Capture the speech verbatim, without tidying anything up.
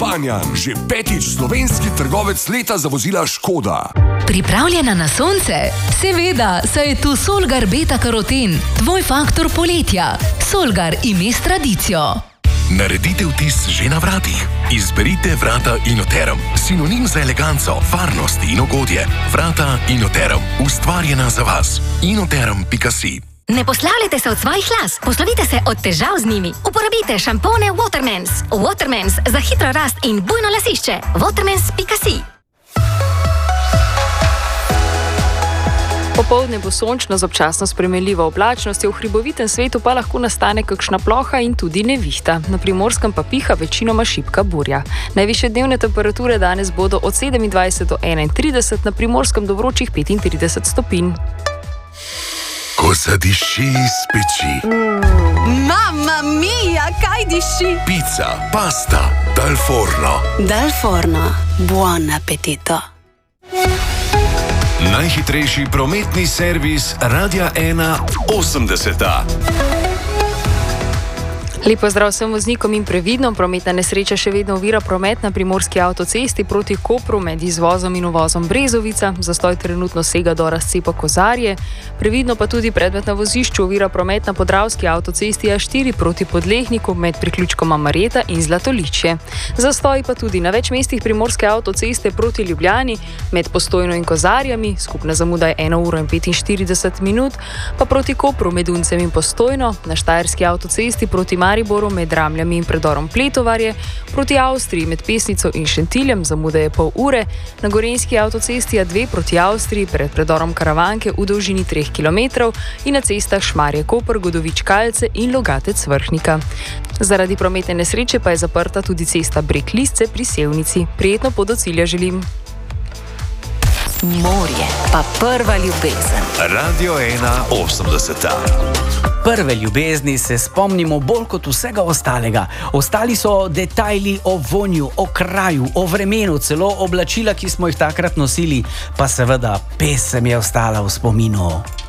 Banjan, že petič slovenski trgovec leta za vozila Škoda. Pripravljena na sonce? Seveda, saj je tu Solgar Beta Karoten, tvoj faktor poletja. Solgar ime s tradicijo. Naredite vtis že na vratih. Izberite vrata Inoterum. Sinonim za eleganco, varnost in ugodje. Vrata Inoterum. Ustvarjena za vas. inoterum pika si. Ne poslavljajte se od svojih las, poslovite se od težav z njimi. Uporabite šampone Watermans. Watermans za hitro rast in bujno lasišče. watermans pika si. Popoldne bo sončno z občasno spremenljivo oblačnostjo, v hribovitem svetu pa lahko nastane kakšna ploha in tudi nevihta. Na Primorskem pa piha večinoma šibka burja. Najvišje dnevne temperature danes bodo od sedemindvajset do enaintrideset, na Primorskem do vročih petintrideset stopinj. Ko zadiši iz peči. Mm. Mamma mia, kaj diši? Pizza, pasta, dal forno. Dal forno, buon appetito. Najhitrejši prometni servis Radia ena osemdeseta. Lepo zdrav vsem voznikom in previdno. Prometna nesreča še vedno ovira promet na primorski avtocesti proti Kopru med izvozom in uvozom Brezovica. Zastoj trenutno sega do razcepa Kozarje. Previdno pa tudi predmet na vozišču ovira promet na podravski avtocesti A štiri proti Podlehniku med priključkoma Marjeta in Zlatoličje. Zastoj pa tudi na več mestih primorske avtoceste proti Ljubljani med Postojno in Kozarjami, skupna zamuda je ena ura in petinštirideset minut, pa proti Kopru med Uncem in Postojno, na štajerski avtocesti proti Mariboru med Ramljami in predorom Pletovarje, proti Avstriji med Pesnico in Šentiljem, zamuda je pol ure, na gorenjski avtocesti A dve proti Avstriji pred predorom Karavanke v dolžini treh kilometrov in na cestah Šmarje-Koper, Godovič-Kalce in Logatec-Vrhnika. Zaradi prometne nesreče pa je zaprta tudi cesta Breg-Lisce pri Sevnici. Prijetno pot do cilja želim. Morje, pa prva ljubezen. Radio ena osemdeseta. Prve ljubezni se spomnimo bolj kot vsega ostalega. Ostali so detajli o vonju, o kraju, o vremenu, celo oblačila, ki smo jih takrat nosili, pa seveda pesem je ostala v spominu.